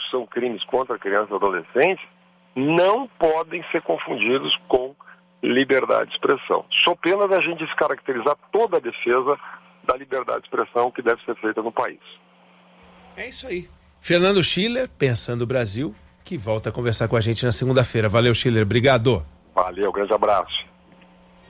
são crimes contra crianças e adolescentes, não podem ser confundidos com liberdade de expressão. Só pena da gente descaracterizar toda a defesa da liberdade de expressão que deve ser feita no país. É isso aí. Fernando Schiller, Pensando o Brasil, que volta a conversar com a gente na segunda-feira. Valeu, Schiller. Obrigado. Valeu, grande abraço.